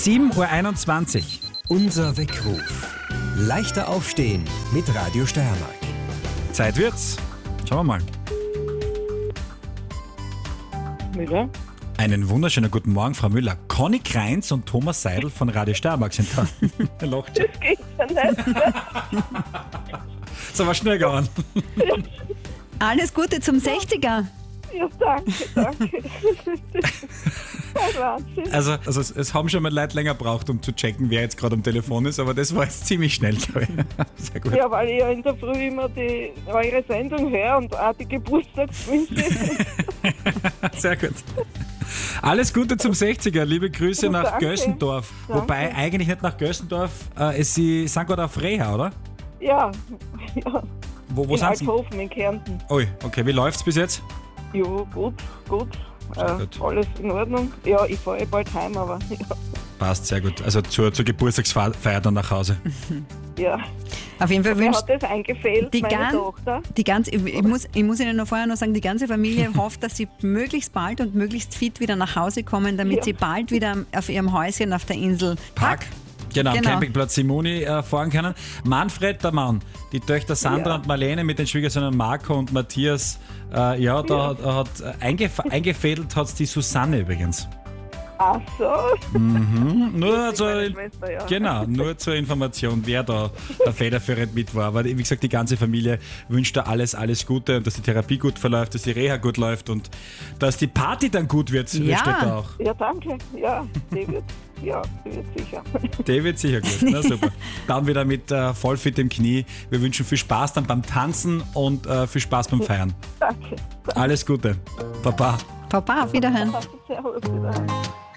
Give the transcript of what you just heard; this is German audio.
7:21 Uhr. Unser Weckruf. Leichter aufstehen mit Radio Steiermark. Zeit wird's. Schauen wir mal. Müller? Einen wunderschönen guten Morgen, Frau Müller. Conny Kreins und Thomas Seidel von Radio Steiermark sind da. Er lacht schon. Das geht ja nicht. So, war schnell gegangen. Alles Gute zum 60er. Ja, danke. Wahnsinn. Also es haben schon mal Leute länger gebraucht, um zu checken, wer jetzt gerade am Telefon ist, aber das war jetzt ziemlich schnell, glaube ich. Sehr gut. Ja, weil ich ja in der Früh immer eure Sendung höre und auch die Geburtstagswünsche. Sehr gut. Alles Gute zum 60er. Liebe Grüße nach Danke. Gössendorf. Danke. Wobei eigentlich nicht nach Gössendorf. Sie sind gerade auf Reha, oder? Ja. Wo In sind Sie? Althofen in Kärnten. Ui, okay. Wie läuft's bis jetzt? Ja, gut. Sehr gut. Alles in Ordnung. Ja, ich fahre bald heim, aber Passt, sehr gut. Also zur Geburtstagsfeier dann nach Hause. ja. Auf jeden Fall Wer wünscht hat das eingefehlt, die meine Tochter? die ganze, ich muss Ihnen noch vorher noch sagen, die ganze Familie hofft, dass Sie möglichst bald und möglichst fit wieder nach Hause kommen, damit Ja. Sie bald wieder auf Ihrem Häuschen auf der Insel Park. Genau, am Genau. Campingplatz Simoni fahren können. Manfred, der Mann, die Töchter Sandra Ja. und Marlene mit den Schwiegersöhnen Marco und Matthias. Hat eingefädelt hat's die Susanne übrigens. Ach so. Nur Meine Schwester, ja. Genau, nur zur Information, wer da federführend mit war. Aber wie gesagt, die ganze Familie wünscht da alles Gute und dass die Therapie gut verläuft, dass die Reha gut läuft und dass die Party dann gut wird, Ja. steht da auch. Ja, danke. Ja, die wird sicher. Der wird sicher gut. Na super. Dann wieder mit vollfit im Knie. Wir wünschen viel Spaß dann beim Tanzen und viel Spaß beim Feiern. Danke. Alles Gute. Baba. Papa, auf Wiederhören. Servus. Wiederhören.